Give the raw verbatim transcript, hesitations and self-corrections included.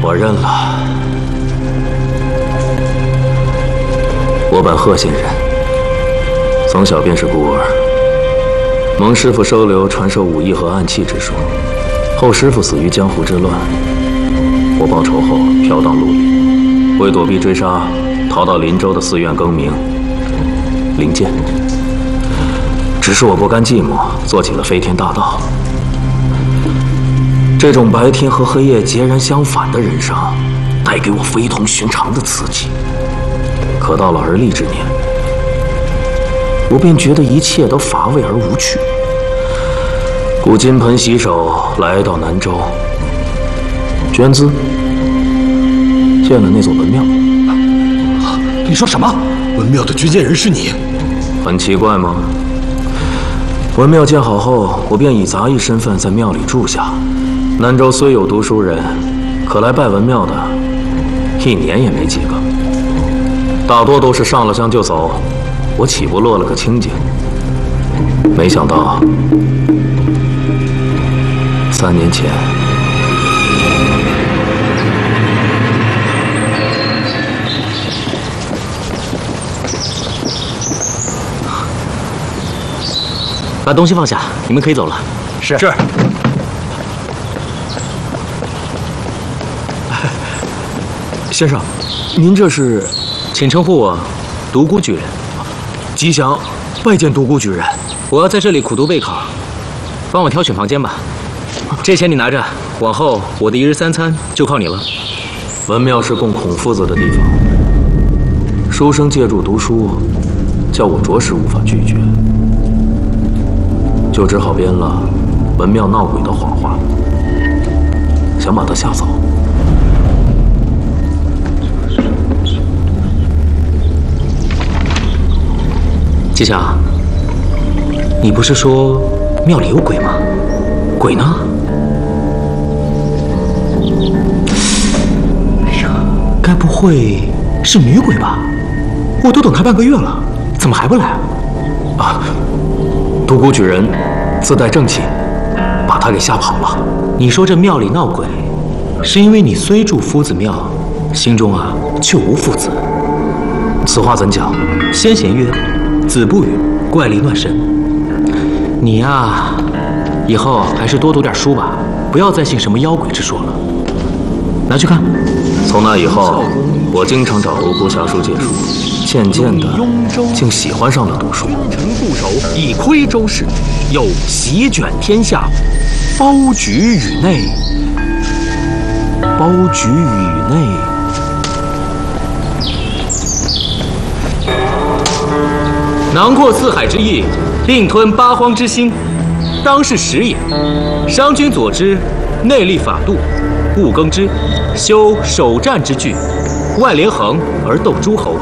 我认了。我本贺县人，从小便是孤儿。蒙师傅收留传授武艺和暗器之术，后师傅死于江湖之乱。我报仇后飘荡陆离，为躲避追杀，逃到林州的寺院更名灵剑。只是我不甘寂寞，做起了飞天大盗。这种白天和黑夜截然相反的人生，带给我非同寻常的刺激。可到了而立之年，我便觉得一切都乏味而无趣。故金盆洗手，来到南州，捐资建了那座文庙。 你说什么？文庙的捐建人是你？ 很奇怪吗？文庙建好后，我便以杂役身份在庙里住下。南州虽有读书人，可来拜文庙的，一年也没几个。大多都是上了香就走，我岂不落了个清净？没想到，三年前， 把东西放下，你们可以走了。 是是。 先生，您这是？ 请称呼我独孤举人。 吉祥，拜见独孤举人。 我要在这里苦读备考，帮我挑选房间吧。这钱你拿着，往后我的一日三餐就靠你了。 文庙是供孔夫子的地方，书生借住读书，叫我着实无法拒绝，就只好编了文庙闹鬼的谎话，想把他吓走。 吉祥，你不是说庙里有鬼吗？鬼呢？哎呀，该不会是女鬼吧？我都等她半个月了，怎么还不来啊？ 啊，独孤举人自带正气，把她给吓跑了。 你说这庙里闹鬼，是因为你虽住夫子庙，心中啊就无父子。 此话怎讲？ 先贤曰：子不语怪力乱神。你呀、啊，以后还是多读点书吧，不要再信什么妖鬼之说了。拿去看。 从那以后，我经常找独孤侠书借书，渐渐的竟喜欢上了读书。 君臣固守，以窥周室，又席卷天下，包举宇内。 包举宇内。 囊括四海之意，并吞八荒之心，当是时也。商君佐之，内立法度，务耕之，修守战之具，外连横而斗诸侯，